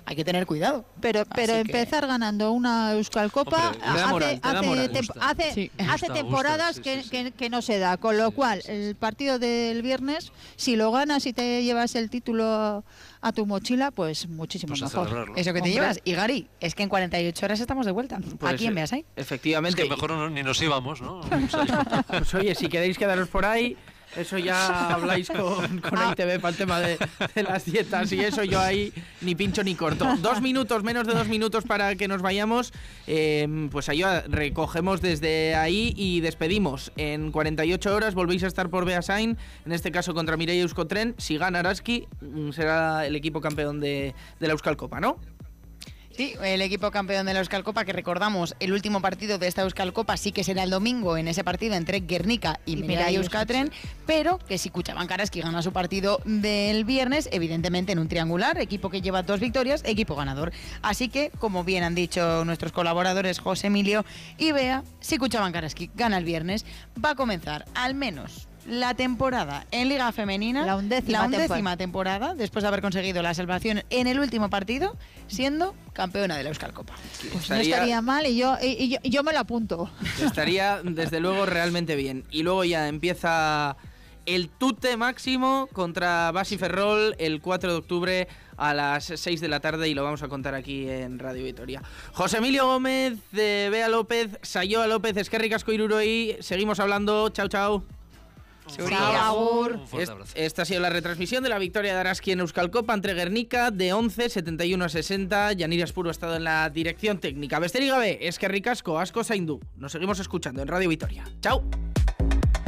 hay que tener cuidado. Pero empezar ganando una Euskal Copa hace temporadas que no se da, con lo cual el partido del viernes, si lo ganas y te llevas el título a tu mochila, pues muchísimo mejor. Eso que te llevas. Y Gary, es que en 48 horas estamos de vuelta. Pues, aquí en Beasain. Efectivamente. Es que mejor ni nos íbamos, ¿no? Pues oye, si queréis quedaros por ahí, eso ya habláis con ITV para el tema de las dietas y eso, yo ahí ni pincho ni corto. 2 minutos, menos de 2 minutos para que nos vayamos. Pues ahí recogemos desde ahí y despedimos. En 48 horas volvéis a estar por Beasain, en este caso contra Mireia Euskotren. Si gana Araski, será el equipo campeón de la Euskal Copa, ¿no? Sí, el equipo campeón de la Euskal Copa, que recordamos, el último partido de esta Euskal Copa sí que será el domingo, en ese partido entre Guernica y Mireia Euskotren, pero que si Kutxabank Araski gana su partido del viernes, evidentemente en un triangular, equipo que lleva 2 victorias, equipo ganador. Así que, como bien han dicho nuestros colaboradores José Emilio y Bea, si Kutxabank Araski gana el viernes, va a comenzar al menos la temporada en Liga Femenina, la undécima temporada, después de haber conseguido la salvación en el último partido, siendo campeona de la Euskal Copa. Pues no estaría mal y yo me lo apunto. Estaría, desde luego, realmente bien. Y luego ya empieza el tute máximo contra Basi Ferrol el 4 de octubre a las 6 de la tarde y lo vamos a contar aquí en Radio Vitoria. José Emilio Gómez, Bea López, Sayoa López, Eskerrik asko iruroi. Seguimos hablando. Chao, chao. Esta ha sido la retransmisión de la victoria de Araski en Euskal Copa entre Guernica de 11, 71 a 60. Yanira Espuro ha estado en la dirección técnica. Besterik gabe, eskerrik asko, asko zaindu. Nos seguimos escuchando en Radio Vitoria. Chao.